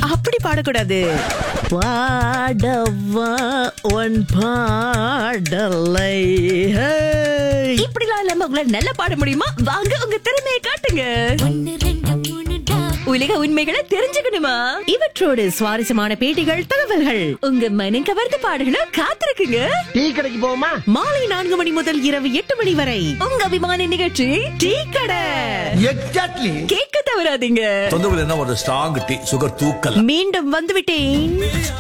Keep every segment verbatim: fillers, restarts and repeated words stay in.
அப்படி பாடக்கூடாது. பாடவா உன் பாடலை இப்படிலாம் இல்லாம உங்களால நல்லா பாட முடியுமா? வாங்க உங்க திறமையை காட்டுங்க. உலக உண்மைகளை தெரிஞ்சுக்கணுமா? இவற்றோடு சுவாரஸ்யமான பேட்டிகள், தகவல்கள், உங்க மனம் கவர்ந்த பாடல்களை காத்திருக்குங்க. டீ கடைக்கு போமா? மாலை நான்கு மணி முதல் இரவு எட்டு மணி வரை உங்க அபிமான நிகழ்ச்சி டீ கடை. எக்ஸாக்ட்லி. கேட்க தவறாதீங்க. தொந்தரவு என்ன ஒரு ஸ்ட்ராங் டீ, சுகர் தூக்கல். மீண்டும் வந்துவிட்டேன்.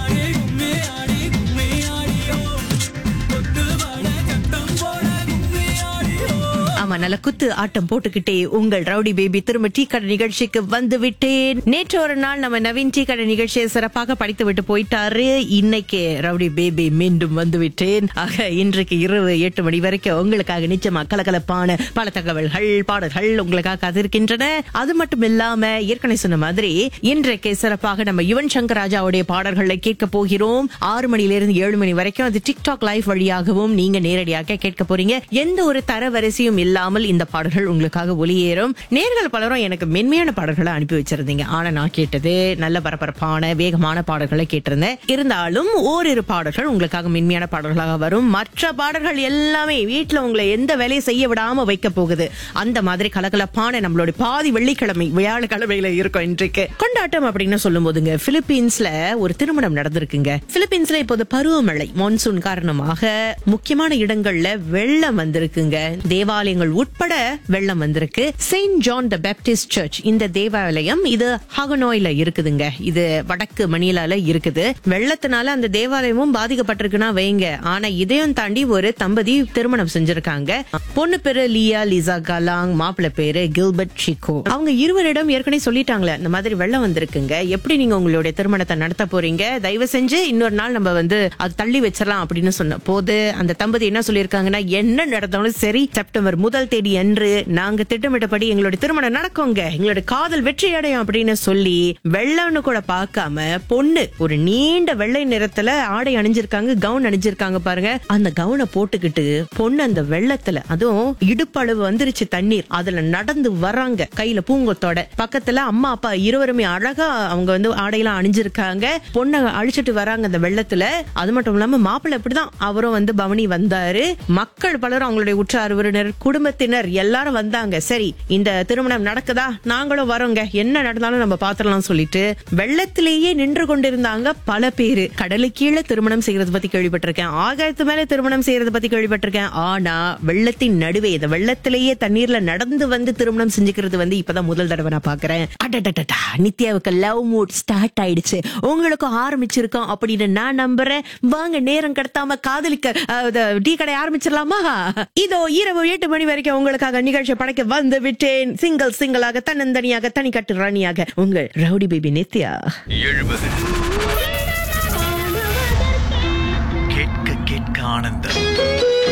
ஆமா, நல்ல குத்து ஆட்டம் போட்டுக்கிட்டே உங்கள் ரவுடி பேபி திரும்ப டீ கடை நிகழ்ச்சிக்கு வந்து விட்டேன். நேற்று ஒரு நாள் நம்ம நவீன் டீ கடை நிகழ்ச்சியை சிறப்பாக படித்து விட்டு போயிட்டாரு. இன்னைக்கு ரவுடி பேபி மீண்டும் வந்து விட்டேன். ஆக இன்றைக்கு இரவு எட்டு மணி வரைக்கும் உங்களுக்காக நிச்சயமா கலகலப்பான பல தகவல்கள், பாடல்கள் உங்களுக்காக காத்திருக்கின்றன. அது மட்டும் இல்லாம ஏற்கனவே சொன்ன மாதிரி இன்றைக்கு சிறப்பாக நம்ம யுவன் சங்கர் ராஜாவுடைய பாடல்களை கேட்க போகிறோம். ஆறு மணியிலிருந்து ஏழு மணி வரைக்கும் அது டிக்டாக் லைவ் வழியாகவும் நீங்க நேரடியாக கேட்க போறீங்க. எந்த ஒரு தரவரிசையும் இல்லாமல் இந்த பாடல்கள் உங்களுக்காக ஒளியேறும். நேர்கள் பலரும் எனக்கு மென்மையான பாடல்களை அனுப்பி வச்சிருந்தீங்க. ஆனா நான் கேட்டது நல்ல பரபரப்பான வேகமான பாடல்களை கேட்டிருந்தேன். இருந்தாலும் ஓரிரு பாடல்கள் உங்களுக்காக மென்மையான பாடல்களாக வரும். மற்ற பாடல்கள் எல்லாமே வீட்டுல உங்களை எந்த வேலையை செய்ய விடாம வைக்க போகுது. அந்த மாதிரி கலகலப்பான நம்மளுடைய பாதி வெள்ளிக்கிழமை வியாழக்கிழமையில இருக்கும். இன்றைக்கு கொண்டாட்டம் அப்படின்னு சொல்லும் போதுங்க, பிலிப்பீன்ஸ்ல ஒரு திருமணம் நடந்திருக்குங்க. பிலிப்பீன்ஸ்ல இப்போது பருவமழை மான்சூன் காரணமாக முக்கியமான இடங்கள்ல வெள்ளம் வந்திருக்குங்க. தேவாலயங்கள் உட்பட வெள்ளம் வந்திருக்கு. செயின்ட் ஜான் த பேப்டிஸ்ட் சர்ச் இந்த தேவாலயம் இது ஹகனோயில இருக்குதுங்க. இது வடக்கு மணிலால இருக்குது. வெள்ளத்தினால அந்த தேவாலயமும் பாதிக்கப்பட்டிருக்குன்னா வைங்க. ஆனா இதையும் தாண்டி ஒரு தம்பதி திருமணம் செஞ்சிருக்காங்க. பொண்ணு பேரு லியா லிசா கலாங், மாப்பிள்ளை பேரு கில்பர்ட் சிகோ. அவங்க இருவரிடம் ஏற்கனவே சொல்லிட்டாங்களே இந்த மாதிரி வெள்ளம் வந்திருக்குங்க, எப்படி நீங்க உங்களுடைய திருமணத்தை நடத்த போறீங்க, தயவு செஞ்சு இன்னொரு நாள் நம்ம வந்து அது தள்ளி வச்சிடலாம் அப்படின்னு சொன்ன போது அந்த தம்பதி என்ன சொல்லியிருக்காங்கன்னா, என்ன நடந்தாலும் சரி செப்டம்பர் முதல் தேதி அன்று நாங்க திட்டமிட்டபடி எங்களுடைய திருமணம் நடக்குங்க, எங்களுடைய காதல் வெற்றி அடையும் அப்படின்னு சொல்லி வெள்ளம்னு கூட பார்க்காம பொண்ணு ஒரு நீண்ட வெள்ளை நிறத்துல ஆடை அணிஞ்சிருக்காங்க, கவுன் அணிஞ்சிருக்காங்க பாருங்க. அந்த கவுனை போட்டுக்கிட்டு பொண்ணு அந்த வெள்ளத்துல, அதுவும் இடுப்பளவு வந்துருச்சு தண்ணீர், அதுல நடந்து வராங்க கையில பூங்கொத்தோட. பக்கத்துல அம்மா அப்பா இருவருமே அழகா அவங்க வந்து ஆடையெல்லாம் அணிஞ்சிருக்காங்க. பொண்ணை அழிச்சிட்டு வராங்க அந்த வெள்ளத்துல. அது மட்டும் இல்லாம மாப்பிள்ளை இப்படிதான் அவரும் வந்து பவனி வந்தாரு. மக்கள் பலரும் அவங்களுடைய உற்றார் உறவினர் குடும்பத்தினர் எல்லாரும் வந்தாங்க. சரி இந்த திருமணம் நடக்குதா, நாங்களும் வரோங்க, என்ன நடந்தாலும் நம்ம பாத்திரலாம் சொல்லிட்டு வெள்ளத்திலேயே நின்று கொண்டிருந்தாங்க பல பேரு. கடலுக்கு கீழே திருமணம் செய்யறது பத்தி கேள்விப்பட்டிருக்கேன், ஆகாயத்து மேல திருமணம் செய்யறது பத்தி கேள்விப்பட்டிருக்கேன். ஆனா வெள்ளத்தின் நடுவே இந்த வெள்ளத்திலேயே தண்ணீர்ல நடந்து வந்து திருமணம் செஞ்சுக்கிறது வந்து இப்பதான் முதல் தடவை நான் பாக்குறேன். அடடடடா, நித்யாவுக்கு லவ் மூட் ஸ்டார்ட் ஆயிடுச்சு, உங்களுக்கும் ஆரம்பிச்சிருக்கோம் அப்படின்னு நான் நம்புறேன். வாங்க நேரம் கடத்தாம காதலிக்க டீ கடை ஆரம்பிச்சிடலாமா? இதோ இரவு எட்டு மணி வரைக்கும் உங்களுக்காக நிகழ்ச்சி படைக்க வந்து விட்டேன். சிங்கிள் சிங்கிளாக, தன்னந்தனியாக, தனிக்கட்டு ராணியாக உங்கள் ரவுடி பேபி நித்யா. எழுபது கேட்க கேட்க ஆனந்தம்.